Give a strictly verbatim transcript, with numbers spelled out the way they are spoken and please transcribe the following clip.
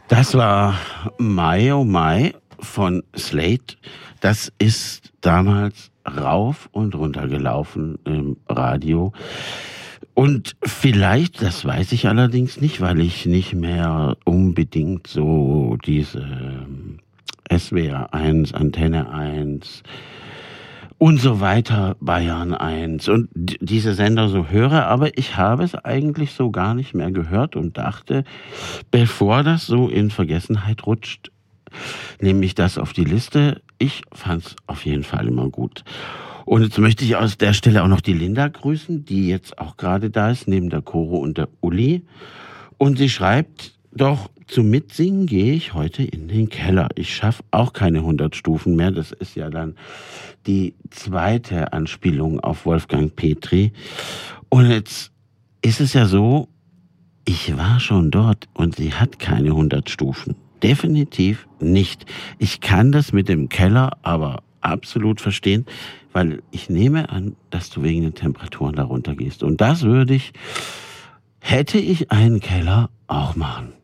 Das war My Oh My von Slade. Das ist damals rauf und runter gelaufen im Radio. Und vielleicht, das weiß ich allerdings nicht, weil ich nicht mehr unbedingt so diese S W R eins, Antenne eins und so weiter, Bayern eins und d- diese Sender so höre, aber ich habe es eigentlich so gar nicht mehr gehört und dachte, bevor das so in Vergessenheit rutscht, nehme ich das auf die Liste. Ich fand es auf jeden Fall immer gut. Und jetzt möchte ich aus der Stelle auch noch die Linda grüßen, die jetzt auch gerade da ist, neben der Coro und der Uli. Und sie schreibt, doch zum Mitsingen gehe ich heute in den Keller. Ich schaffe auch keine hundert Stufen mehr. Das ist ja dann die zweite Anspielung auf Wolfgang Petri. Und jetzt ist es ja so, ich war schon dort und sie hat keine hundert Stufen. Definitiv nicht. Ich kann das mit dem Keller aber absolut verstehen, weil ich nehme an, dass du wegen den Temperaturen darunter gehst. Und das würde ich, hätte ich einen Keller, auch machen.